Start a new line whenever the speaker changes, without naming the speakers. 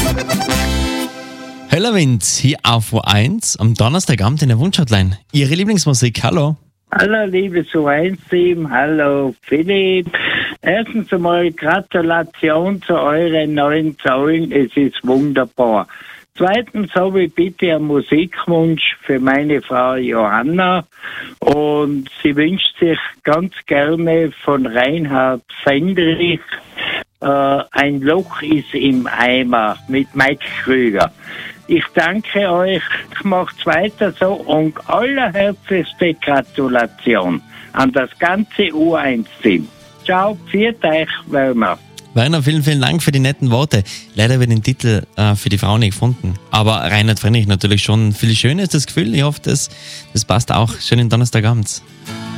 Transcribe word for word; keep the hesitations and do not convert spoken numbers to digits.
Höllerwind hier auf O eins am Donnerstagabend in der Wunschhotline. Ihre Lieblingsmusik, hallo.
Hallo, liebes O eins Team, hallo Philipp. Erstens einmal Gratulation zu euren neuen Zahlen, es ist wunderbar. Zweitens habe ich bitte einen Musikwunsch für meine Frau Johanna und sie wünscht sich ganz gerne von Reinhard Fendrich äh, Ein Loch ist im Eimer mit Mike Krüger. Ich danke euch, macht's weiter so und allerherzlichste Gratulation an das ganze O eins Team. Ciao, pfiat euch, Werner.
Werner, vielen, vielen Dank für die netten Worte. Leider habe ich den Titel äh, für die Frau nicht gefunden. Aber Reinhard Fendrich natürlich schon viel schöner ist das Gefühl. Ich hoffe, das, das passt auch. Schönen Donnerstagabend.